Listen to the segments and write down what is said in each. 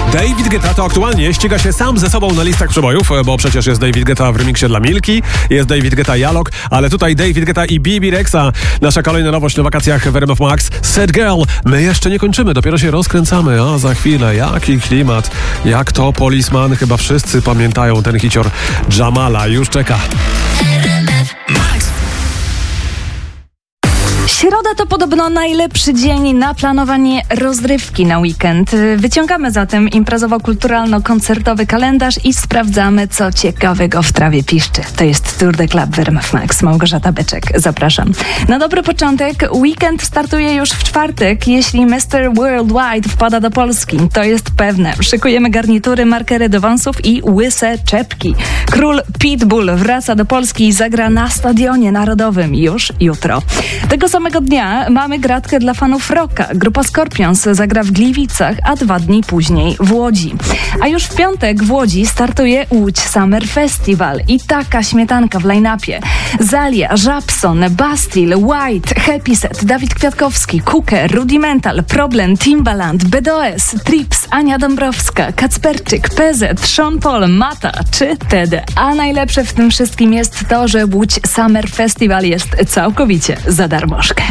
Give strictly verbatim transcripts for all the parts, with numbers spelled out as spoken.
David Guetta to aktualnie ściga się sam ze sobą na listach przebojów, bo przecież jest David Guetta w remiksie dla Milki, jest David Guetta Jalok, ale tutaj David Guetta i B B Rexa. Nasza kolejna nowość na wakacjach w R M F Max. Sad Girl. My jeszcze nie kończymy, dopiero się rozkręcamy, a za chwilę jaki klimat, jak to Policeman. Chyba wszyscy pamiętają ten hicior Jamala. Już czeka. Środa to podobno najlepszy dzień na planowanie rozrywki na weekend. Wyciągamy zatem imprezowo-kulturalno-koncertowy kalendarz i sprawdzamy, co ciekawego w trawie piszczy. To jest Tour de Club w R M F Max. Małgorzata Beczek, zapraszam. Na dobry początek, weekend startuje już w czwartek. Jeśli mister Worldwide wpada do Polski, to jest pewne. Szykujemy garnitury, markery do wąsów i łyse czepki. Król Pitbull wraca do Polski i zagra na Stadionie Narodowym już jutro. Tego samego dnia mamy gratkę dla fanów rocka. Grupa Scorpions zagra w Gliwicach, a dwa dni później w Łodzi. A już w piątek w Łodzi startuje Łódź Summer Festival i taka śmietanka w line-upie. Zalia, Żabson, Bastille, White, Happy Set, Dawid Kwiatkowski, Cooker, Rudimental, Problem, Timbaland, B D O S, Trips, Ania Dąbrowska, Kacperczyk, P Z, Sean Paul, Mata czy Tedy. A najlepsze w tym wszystkim jest to, że Łódź Summer Festival jest całkowicie za darmożkę.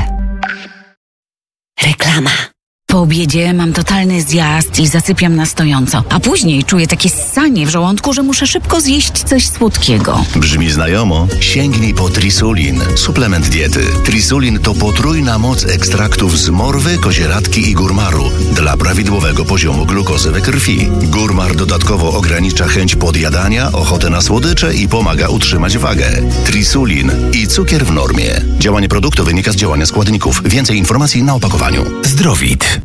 Reklama. Po obiedzie mam totalny zjazd i zasypiam na stojąco, a później czuję takie ssanie w żołądku, że muszę szybko zjeść coś słodkiego. Brzmi znajomo? Sięgnij po Trisulin, suplement diety. Trisulin to potrójna moc ekstraktów z morwy, kozieradki i górmaru dla prawidłowego poziomu glukozy we krwi. Górmar dodatkowo ogranicza chęć podjadania, ochotę na słodycze i pomaga utrzymać wagę. Trisulin i cukier w normie. Działanie produktu wynika z działania składników. Więcej informacji na opakowaniu. Zdrowit.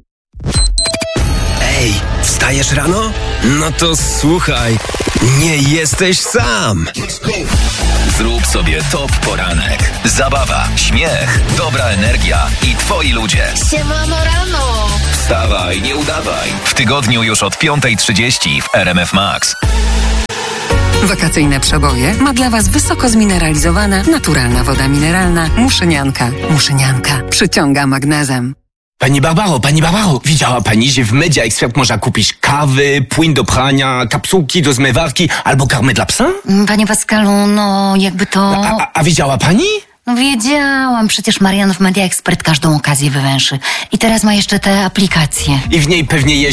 Ej, wstajesz rano? No to słuchaj, nie jesteś sam. Zrób sobie top poranek. Zabawa, śmiech, dobra energia i twoi ludzie. Siemano rano. Wstawaj, nie udawaj. W tygodniu już od piątej trzydzieści w R M F Max. Wakacyjne przeboje ma dla Was wysoko zmineralizowana, naturalna woda mineralna Muszynianka. Muszynianka przyciąga magnezem. Pani Barbaro, pani Barbaro, widziała pani, że w Media Expert można kupić kawy, płyn do prania, kapsułki do zmywarki albo karmy dla psa? Panie Pascalu, no jakby to... A, a, a widziała pani? No wiedziałam, przecież Marian w Media Expert każdą okazję wywęszy. I teraz ma jeszcze te aplikacje. I w niej pewnie jest